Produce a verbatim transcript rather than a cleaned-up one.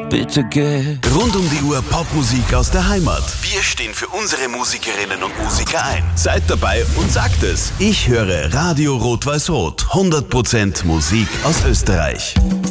bitte geh. Rund um die Uhr Popmusik aus der Heimat. Wir stehen für unsere Musikerinnen und Musiker ein. Seid dabei und sagt es. Ich höre Radio Rot-Weiß-Rot. hundert Prozent Musik aus Österreich.